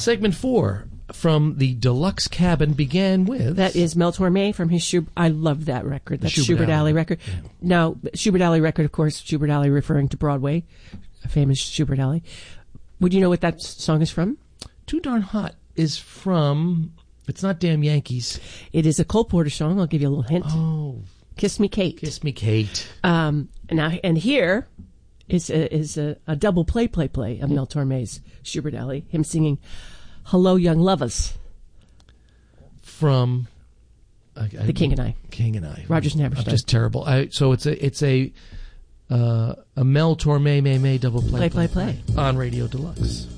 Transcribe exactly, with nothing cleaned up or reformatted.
Segment four from the Deluxe Cabin began with... That is Mel Torme from his Schubert. I love that record. That's Schubert Schubert Alley. Alley record. Yeah. Now, Schubert Alley record, of course, Schubert Alley referring to Broadway, a famous Schubert Alley. Would you know what that song is from? Too Darn Hot is from... It's not Damn Yankees. It is a Cole Porter song. I'll give you a little hint. Oh. Kiss Me, Kate. Kiss Me, Kate. Um, now, and here is a, is a, a double play, play, play of Mel Torme's Schubert Alley. Him singing Hello, Young Lovers. From I, I, The King and I. King and I. Rodgers and Hammerstein. I'm just terrible. I, so it's a it's a uh, a Mel Torme May May double play Play, play, play. on Radio Deluxe.